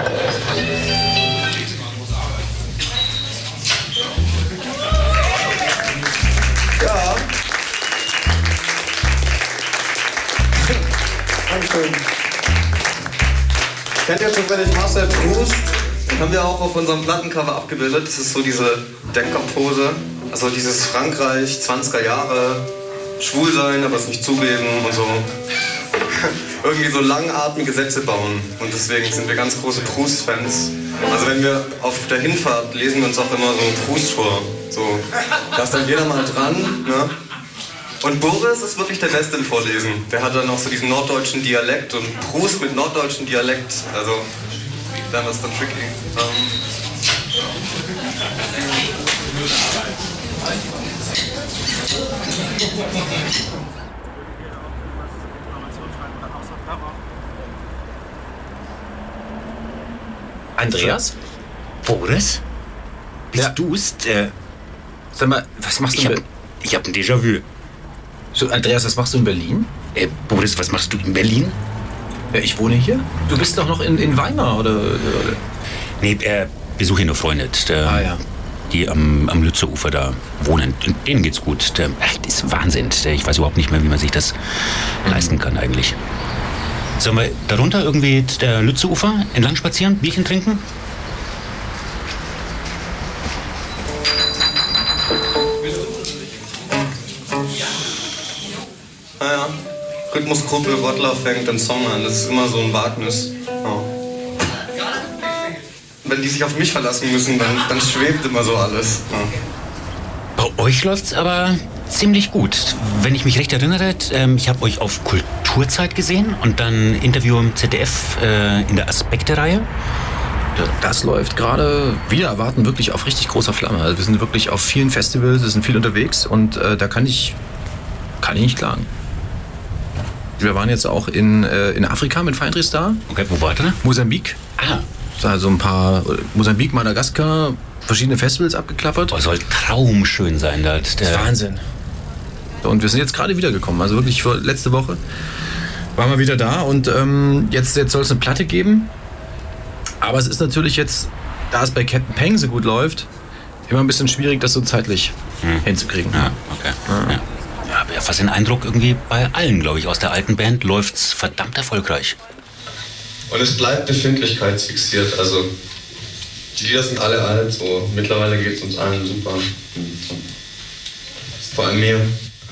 Ja. Dankeschön. Kennt ihr zufällig Marcel Proust? Den haben wir auch auf unserem Plattencover abgebildet. Das ist so diese Denkerpose. Also dieses Frankreich, 20er Jahre, schwul sein, aber es nicht zugeben und so. Irgendwie so langatmige Sätze bauen. Und deswegen sind wir ganz große Proust-Fans. Also wenn wir auf der Hinfahrt lesen wir uns auch immer so Proust vor. So, da ist dann jeder mal dran, ne? Und Boris ist wirklich der Beste im Vorlesen. Der hat dann auch so diesen norddeutschen Dialekt und Proust mit norddeutschem Dialekt. Also, dann ist dann tricky. Andreas? Boris? Bist Ja. du's? Sag mal, was machst du Ich hab ein Déjà-vu. So, Andreas, was machst du in Berlin? Boris, was machst du in Berlin? Ja, ich wohne hier. Du bist doch noch in Weimar, oder? Nee, besuche nur Freunde, Ja. die am Lützeufer da wohnen. Und denen geht's gut. Das ist Wahnsinn. Ich weiß überhaupt nicht mehr, wie man sich das leisten kann eigentlich. Sollen wir darunter irgendwie der Lützeufer entlang spazieren, Bierchen trinken? Naja, Rhythmusgruppe Rottler fängt den Song an. Das ist immer so ein Wagnis. Ja. Wenn die sich auf mich verlassen müssen, dann schwebt immer so alles. Ja. Bei euch läuft's aber ziemlich gut. Wenn ich mich recht erinnere, ich habe euch auf Kulturzeit gesehen und dann Interview im ZDF in der Aspekte-Reihe. Das läuft gerade wieder erwarten wirklich auf richtig großer Flamme. Also wir sind wirklich auf vielen Festivals, wir sind viel unterwegs und da kann ich nicht klagen. Wir waren jetzt auch in Afrika mit Feindris da. Okay, wo wart ihr? Mosambik. Ah, Also ein paar Mosambik, Madagaskar, verschiedene Festivals abgeklappert. soll traumschön sein da. Das ist Wahnsinn. Und wir sind jetzt gerade wiedergekommen. Also wirklich letzte Woche waren wir wieder da und jetzt soll es eine Platte geben. Aber es ist natürlich jetzt, da es bei Captain Peng so gut läuft, immer ein bisschen schwierig, das so zeitlich hinzukriegen. Ja, okay. Ja. Ja, aber fast den Eindruck, irgendwie bei allen, glaube ich, aus der alten Band läuft's verdammt erfolgreich. Und es bleibt befindlichkeitsfixiert. Also, die Lieder sind alle alt. So. Mittlerweile geht es uns allen super. Vor allem mir.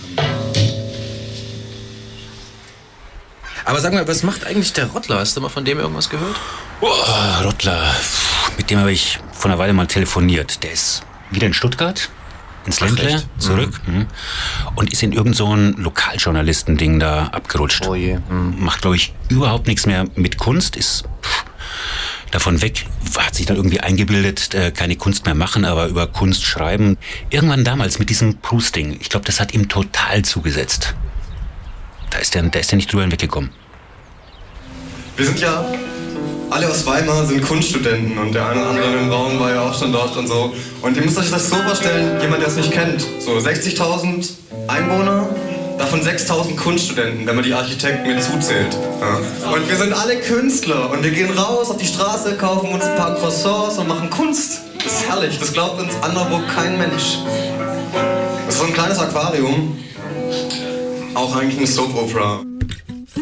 Aber sag mal, was macht eigentlich der Rottler? Hast du mal von dem irgendwas gehört? Rottler, mit dem habe ich vor einer Weile mal telefoniert. Der ist wieder in Stuttgart, ins Ländle, echt? zurück und ist in irgend so ein Lokaljournalistending da abgerutscht. Oh je. Macht, glaube ich, überhaupt nichts mehr mit Kunst, ist davon weg, hat sich dann irgendwie eingebildet, keine Kunst mehr machen, aber über Kunst schreiben. Irgendwann damals mit diesem Proust-Ding, ich glaube, das hat ihm total zugesetzt. Da ist der nicht drüber hinweggekommen. Wir sind ja alle aus Weimar, sind Kunststudenten und der eine oder andere im Raum war ja auch schon dort und so. Und ihr müsst euch das so vorstellen, jemand, der es nicht kennt. So 60.000 Einwohner, davon 6.000 Kunststudenten, wenn man die Architekten mit zuzählt. Ja. Und wir sind alle Künstler und wir gehen raus auf die Straße, kaufen uns ein paar Croissants und machen Kunst. Das ist herrlich, das glaubt uns anderswo kein Mensch. Das ist so ein kleines Aquarium, auch eigentlich eine Soap-Opera.